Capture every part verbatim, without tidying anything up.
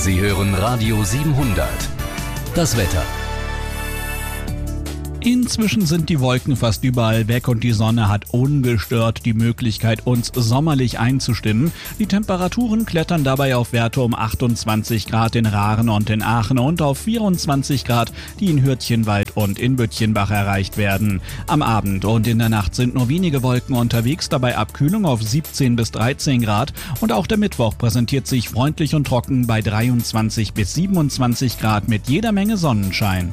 Sie hören Radio siebenhundert. Das Wetter. Inzwischen sind die Wolken fast überall weg und die Sonne hat ungestört die Möglichkeit, uns sommerlich einzustimmen. Die Temperaturen klettern dabei auf Werte um achtundzwanzig Grad in Rahren und in Aachen und auf vierundzwanzig Grad, die in Hürtchenwald und in Büttchenbach erreicht werden. Am Abend und in der Nacht sind nur wenige Wolken unterwegs, dabei Abkühlung auf siebzehn bis dreizehn Grad und auch der Mittwoch präsentiert sich freundlich und trocken bei dreiundzwanzig bis siebenundzwanzig Grad mit jeder Menge Sonnenschein.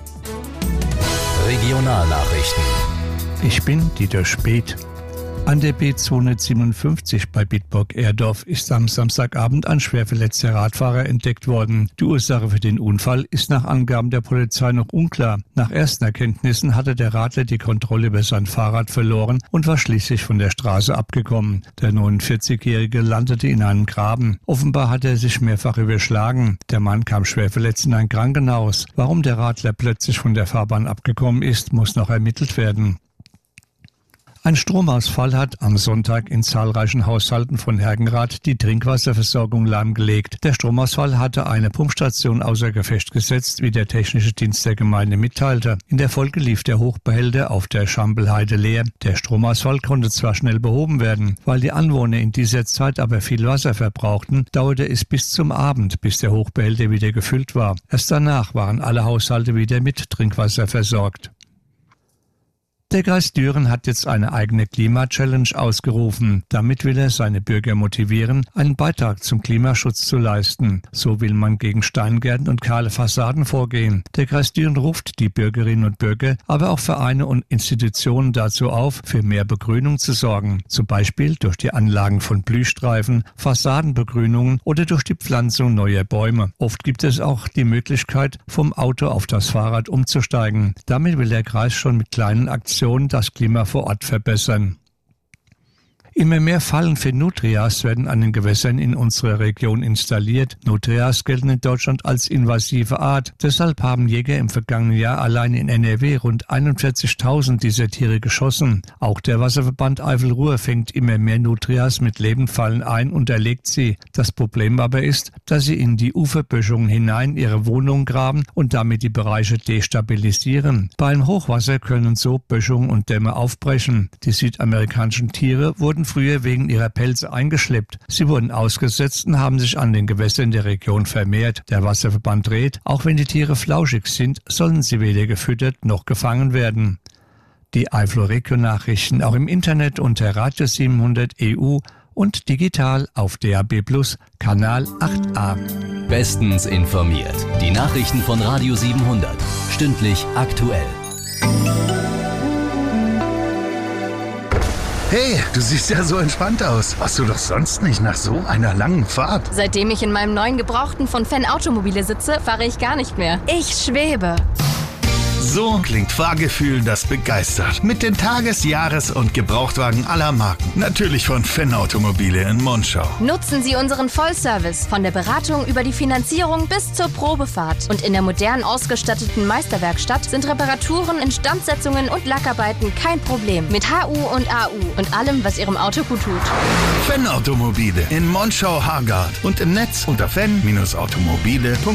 Regionalnachrichten. Ich bin Dieter Speth. An der B zweihundertsiebenundfünfzig bei Bitburg-Erdorf ist am Samstagabend ein schwer verletzter Radfahrer entdeckt worden. Die Ursache für den Unfall ist nach Angaben der Polizei noch unklar. Nach ersten Erkenntnissen hatte der Radler die Kontrolle über sein Fahrrad verloren und war schließlich von der Straße abgekommen. Der neunundvierzigjährige landete in einem Graben. Offenbar hat er sich mehrfach überschlagen. Der Mann kam schwer verletzt in ein Krankenhaus. Warum der Radler plötzlich von der Fahrbahn abgekommen ist, muss noch ermittelt werden. Ein Stromausfall hat am Sonntag in zahlreichen Haushalten von Hergenrath die Trinkwasserversorgung lahmgelegt. Der Stromausfall hatte eine Pumpstation außer Gefecht gesetzt, wie der technische Dienst der Gemeinde mitteilte. In der Folge lief der Hochbehälter auf der Schamblheide leer. Der Stromausfall konnte zwar schnell behoben werden, weil die Anwohner in dieser Zeit aber viel Wasser verbrauchten, dauerte es bis zum Abend, bis der Hochbehälter wieder gefüllt war. Erst danach waren alle Haushalte wieder mit Trinkwasser versorgt. Der Kreis Düren hat jetzt eine eigene Klima-Challenge ausgerufen. Damit will er seine Bürger motivieren, einen Beitrag zum Klimaschutz zu leisten. So will man gegen Steingärten und kahle Fassaden vorgehen. Der Kreis Düren ruft die Bürgerinnen und Bürger, aber auch Vereine und Institutionen dazu auf, für mehr Begrünung zu sorgen. Zum Beispiel durch die Anlagen von Blühstreifen, Fassadenbegrünungen oder durch die Pflanzung neuer Bäume. Oft gibt es auch die Möglichkeit, vom Auto auf das Fahrrad umzusteigen. Damit will der Kreis schon mit kleinen Aktionen das Klima vor Ort verbessern. Immer mehr Fallen für Nutrias werden an den Gewässern in unserer Region installiert. Nutrias gelten in Deutschland als invasive Art. Deshalb haben Jäger im vergangenen Jahr allein in N R W rund einundvierzigtausend dieser Tiere geschossen. Auch der Wasserverband Eifel-Ruhr fängt immer mehr Nutrias mit Lebendfallen ein und erlegt sie. Das Problem aber ist, dass sie in die Uferböschungen hinein ihre Wohnungen graben und damit die Bereiche destabilisieren. Bei einem Hochwasser können so Böschungen und Dämme aufbrechen. Die südamerikanischen Tiere wurden früher wegen ihrer Pelze eingeschleppt. Sie wurden ausgesetzt und haben sich an den Gewässern der Region vermehrt. Der Wasserverband rät, auch wenn die Tiere flauschig sind, sollen sie weder gefüttert noch gefangen werden. Die Eifel-Region-Nachrichten auch im Internet unter Radio siebenhundert E U und digital auf D A B Plus, Kanal acht a. Bestens informiert. Die Nachrichten von Radio siebenhundert. Stündlich aktuell. Hey, du siehst ja so entspannt aus. Warst du doch sonst nicht nach so einer langen Fahrt? Seitdem ich in meinem neuen Gebrauchten von Fenn Automobile sitze, fahre ich gar nicht mehr. Ich schwebe. So klingt Fahrgefühl, das begeistert. Mit den Tages-, Jahres- und Gebrauchtwagen aller Marken. Natürlich von Fenn Automobile in Monschau. Nutzen Sie unseren Vollservice. Von der Beratung über die Finanzierung bis zur Probefahrt. Und in der modern ausgestatteten Meisterwerkstatt sind Reparaturen, Instandsetzungen und Lackarbeiten kein Problem. Mit H U und A U und allem, was Ihrem Auto gut tut. Fenn Automobile in Monschau-Hargard und im Netz unter fenn Bindestrich automobile punkt de.